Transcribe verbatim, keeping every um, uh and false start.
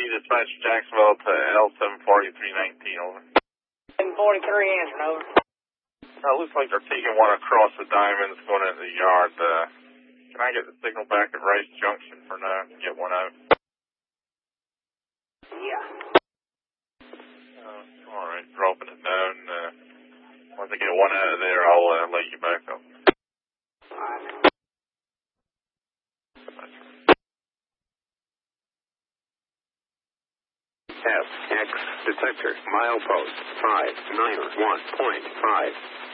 dispatch Jacksonville to L seven forty-three nineteen, over. seven forty-three, answering, over. Uh, looks like they're taking one across the diamonds going into the yard. Uh, can I get the signal back at Rice Junction for now? Get one out. Yeah. Uh, all right, dropping it down. Uh, once I get one out of there, I'll uh, let you back up. All right. F X detector milepost five nine one point five.